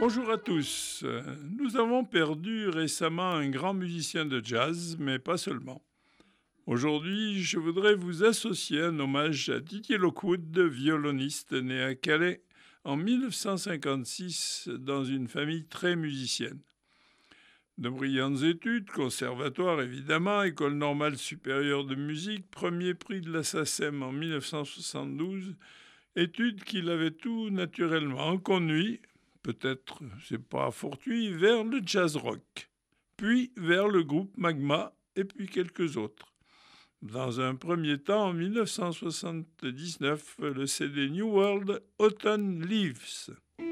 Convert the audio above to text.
Bonjour à tous. Nous avons perdu récemment un grand musicien de jazz, mais pas seulement. Aujourd'hui, je voudrais vous associer un hommage à Didier Lockwood, violoniste né à Calais en 1956 dans une famille très musicienne. De brillantes études, conservatoire évidemment, École normale supérieure de musique, premier prix de la SACEM en 1972, études qu'il avait tout naturellement conduit, peut-être c'est pas fortuit, vers le jazz rock, puis vers le groupe Magma et puis quelques autres. Dans un premier temps, en 1979, le CD New World Autumn Leaves.